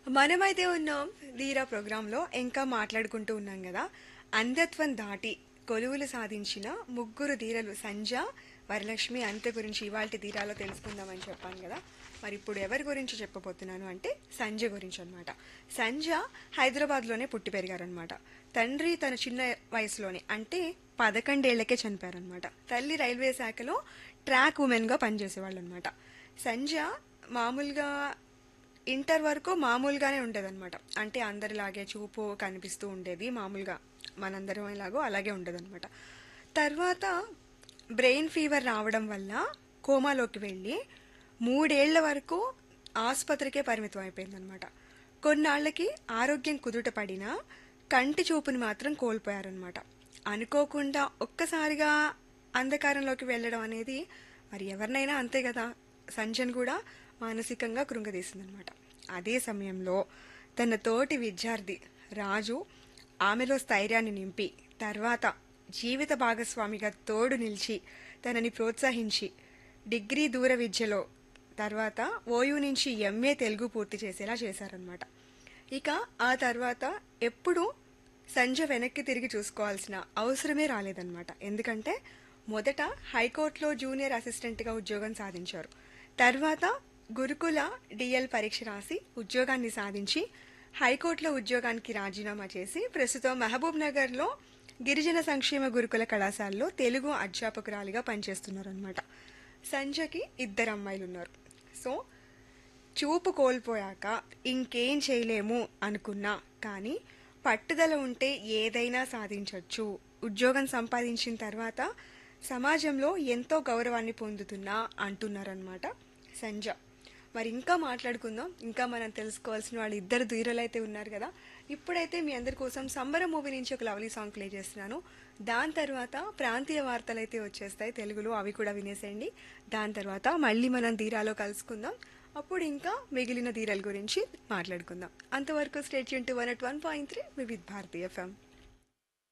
మనమైతే ఉన్నాం ధీరా ప్రోగ్రాంలో ఇంకా మాట్లాడుకుంటూ ఉన్నాం కదా. అంధత్వం దాటి కొలువులు సాధించిన ముగ్గురు ధీరలు సంజ, వరలక్ష్మి, అంత్య గురించి ఇవాళ ధీరాలో తెలుసుకుందామని చెప్పాను కదా. మరి ఇప్పుడు ఎవరి గురించి చెప్పబోతున్నాను అంటే సంజ గురించి అనమాట. సంజ హైదరాబాద్లోనే పుట్టి పెరిగారనమాట. తండ్రి తన చిన్న వయసులోనే అంటే 11 ఏళ్లకే చనిపోయారనమాట. తల్లి రైల్వే శాఖలో ట్రాక్ ఉమెన్గా పనిచేసేవాళ్ళు అనమాట. సంజ మామూలుగా ఇంటర్ వరకు మామూలుగానే ఉండేదన్నమాట. అంటే అందరిలాగే చూపు కనిపిస్తూ ఉండేది, మామూలుగా మనందరం ఎలాగో అలాగే ఉండేదన్నమాట. తర్వాత బ్రెయిన్ ఫీవర్ రావడం వల్ల కోమాలోకి వెళ్ళి 3 ఏళ్ల వరకు ఆసుపత్రికే పరిమితం అయిపోయిందనమాట. కొన్నాళ్లకి ఆరోగ్యం కుదుట పడినా కంటి చూపుని మాత్రం కోల్పోయారనమాట. అనుకోకుండా ఒక్కసారిగా అంధకారంలోకి వెళ్ళడం అనేది మరి ఎవరినైనా అంతే కదా. సంజన్ కూడా మానసికంగా కృంగదీసిందనమాట. అదే సమయంలో తన తోటి విద్యార్థి రాజు ఆమెలో స్థైర్యాన్ని నింపి తర్వాత జీవిత భాగస్వామిగా తోడు నిలిచి తనని ప్రోత్సహించి డిగ్రీ దూర విద్యలో తర్వాత ఓయూ నుంచి ఎంఏ తెలుగు పూర్తి చేసేలా చేశారనమాట. ఇక ఆ తర్వాత ఎప్పుడూ సంజ వెనక్కి తిరిగి చూసుకోవాల్సిన అవసరమే రాలేదన్నమాట. ఎందుకంటే మొదట హైకోర్టులో జూనియర్ అసిస్టెంట్గా ఉద్యోగం సాధించారు. తర్వాత గురుకుల డిఎల్ పరీక్ష రాసి ఉద్యోగాన్ని సాధించి హైకోర్టులో ఉద్యోగానికి రాజీనామా చేసి ప్రస్తుతం మహబూబ్ నగర్లో గిరిజన సంక్షేమ గురుకుల కళాశాలలో తెలుగు అధ్యాపకురాలిగా పనిచేస్తున్నారనమాట. సంజకి 2 అమ్మాయిలు ఉన్నారు. సో చూపు కోల్పోయాక ఇంకేం చేయలేము అనుకున్నా కానీ పట్టుదల ఉంటే ఏదైనా సాధించవచ్చు. ఉద్యోగం సంపాదించిన తర్వాత సమాజంలో ఎంతో గౌరవాన్ని పొందుతున్నా అంటున్నారనమాట సంజ. మరి ఇంకా మాట్లాడుకుందాం. ఇంకా మనం తెలుసుకోవాల్సిన వాళ్ళు 2 ధీరులు అయితే ఉన్నారు కదా. ఇప్పుడైతే మీ అందరి కోసం సంబరం మూవీ నుంచి ఒక లవ్లీ సాంగ్ ప్లే చేస్తున్నాను. దాని తర్వాత ప్రాంతీయ వార్తలు అయితే వచ్చేస్తాయి తెలుగులో, అవి కూడా వినేసేయండి. దాని తర్వాత మళ్ళీ మనం ధీరాలో కలుసుకుందాం. అప్పుడు ఇంకా మిగిలిన ధీరల గురించి మాట్లాడుకుందాం. అంతవరకు state Yoon to 101.3 Vividh Bharati FM.